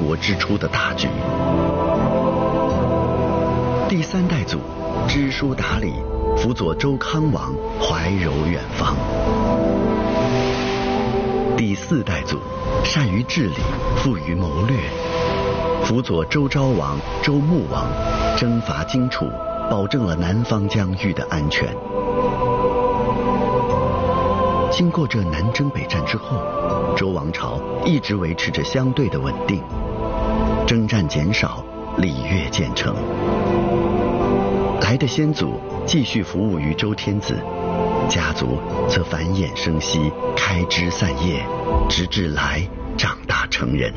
国之初的大局。第3代祖知书达理，辅佐周康王怀柔远方。第4代祖善于治理，富于谋略，辅佐周昭王、周穆王征伐荆楚，保证了南方疆域的安全。经过这南征北战之后，周王朝一直维持着相对的稳定，征战减少，礼乐渐成。来的先祖继续服务于周天子，家族则繁衍生息，开枝散叶，直至来长大成人。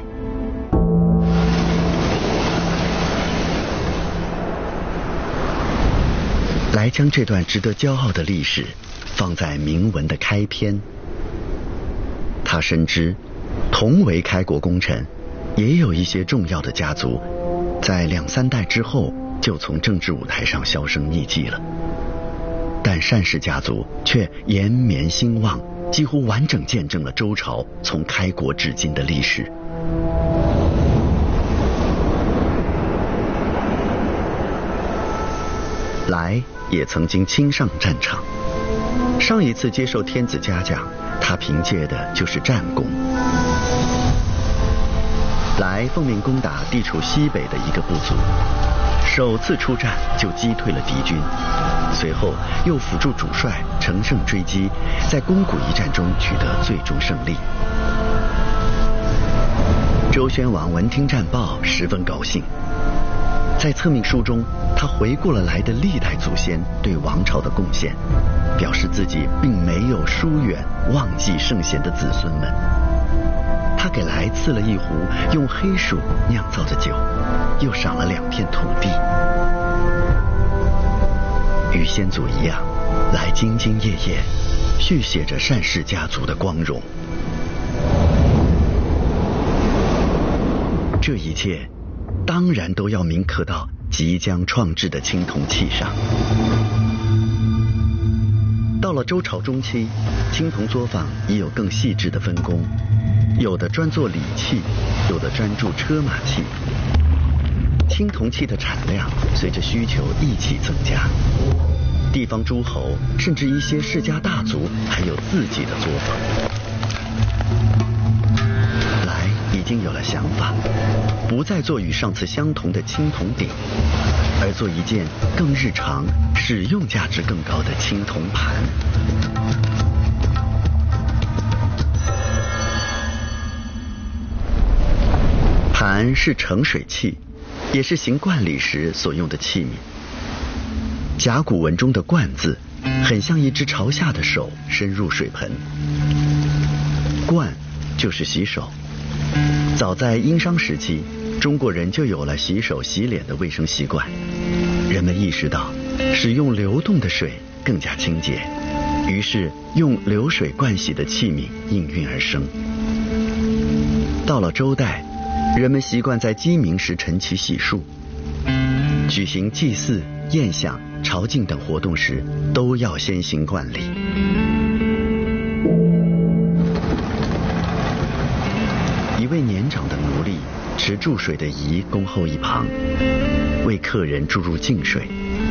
来将这段值得骄傲的历史放在铭文的开篇。他深知，同为开国功臣，也有一些重要的家族在2、3代之后就从政治舞台上销声匿迹了，但单氏家族却延绵兴旺，几乎完整见证了周朝从开国至今的历史。来也曾经亲上战场，上一次接受天子嘉奖，他凭借的就是战功。来奉命攻打地处西北的一个部族，首次出战就击退了敌军，随后又辅助主帅乘胜追击，在宫谷一战中取得最终胜利。周宣王闻听战报，十分高兴，在册命书中，他回顾了来的历代祖先对王朝的贡献，表示自己并没有疏远忘记圣贤的子孙们。他给来赐了一壶用黑薯酿造的酒，又赏了2片土地。与先祖一样，来兢兢业业，续写着单氏家族的光荣。这一切当然都要铭刻到即将创制的青铜器上。到了周朝中期，青铜作坊已有更细致的分工，有的专做礼器，有的专注车马器。青铜器的产量随着需求一起增加，地方诸侯甚至一些世家大族还有自己的作坊。来已经有了想法，不再做与上次相同的青铜鼎，而做一件更日常、使用价值更高的青铜盘。盘是盛水器，也是行冠礼时所用的器皿。甲骨文中的冠字很像一只朝下的手伸入水盆，冠就是洗手。早在殷商时期，中国人就有了洗手洗脸的卫生习惯，人们意识到使用流动的水更加清洁，于是用流水盥洗的器皿应运而生。到了周代，人们习惯在鸡鸣时晨起洗漱，举行祭祀、宴享、朝觐等活动时都要先行冠礼。一位年长的奴隶持注水的仪恭候一旁，为客人注入净水。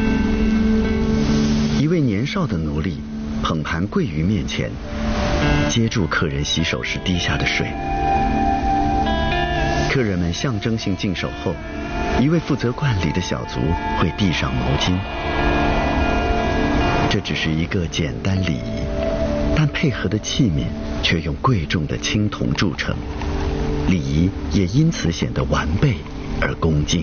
一位年少的奴隶捧盘跪于面前，接住客人洗手时滴下的水。客人们象征性净手后，一位负责冠礼的小卒会递上毛巾。这只是一个简单礼仪，但配合的器皿却用贵重的青铜铸成，礼仪也因此显得完备而恭敬。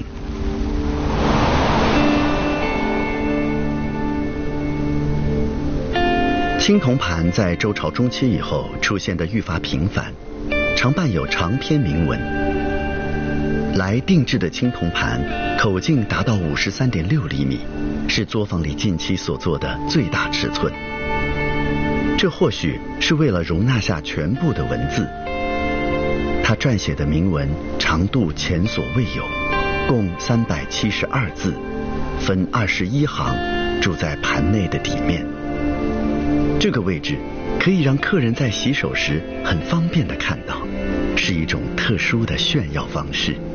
青铜盘在周朝中期以后出现的愈发频繁，常伴有长篇铭文。来定制的青铜盘口径达到53.6厘米，是作坊里近期所做的最大尺寸。这或许是为了容纳下全部的文字。他撰写的铭文长度前所未有，共372字，分21行，筑在盘内的底面。这个位置可以让客人在洗手时很方便地看到。 是一种特殊的炫耀方式。